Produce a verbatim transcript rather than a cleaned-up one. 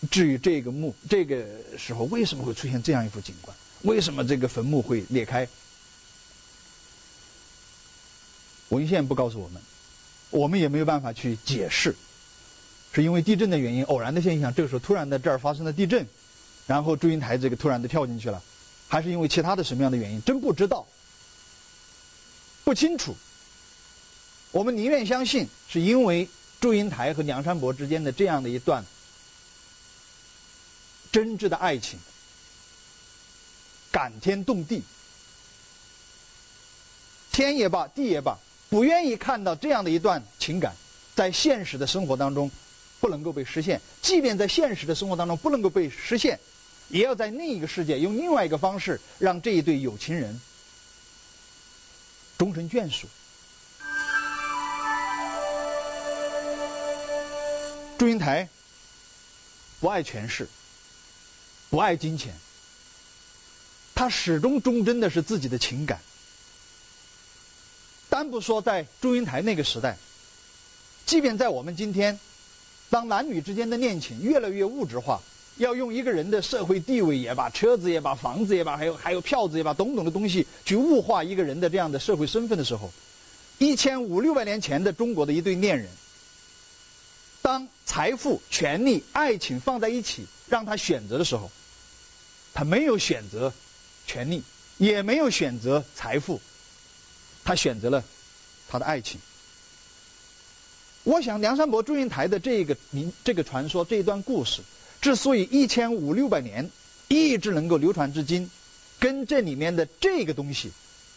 至于这个墓这个时候为什么会出现这样一幅景观，为什么这个坟墓会裂开，文献不告诉我们，我们也没有办法去解释，是因为地震的原因，偶然的现象，这个时候突然的这儿发生了地震，然后祝英台这个突然的跳进去了，还是因为其他的什么样的原因，真不知道，不清楚。我们宁愿相信是因为祝英台和梁山伯之间的这样的一段真挚的爱情，感天动地，天也罢，地也罢，不愿意看到这样的一段情感在现实的生活当中不能够被实现，即便在现实的生活当中不能够被实现，也要在另一个世界用另外一个方式让这一对有情人终成眷属。祝英台不爱权势，不爱金钱，他始终忠贞的是自己的情感。单不说在祝英台那个时代，即便在我们今天，当男女之间的恋情越来越物质化，要用一个人的社会地位也罢，车子也罢，房子也罢，还有还有票子也罢，种种的东西去物化一个人的这样的社会身份的时候，一千五六百年前的中国的一对恋人，当财富、权力、爱情放在一起让他选择的时候，他没有选择权力，也没有选择财富，他选择了他的爱情。我想梁山伯祝英台的这个名这个传说，这一段故事之所以一千五六百年一直能够流传至今，跟这里面的这个东西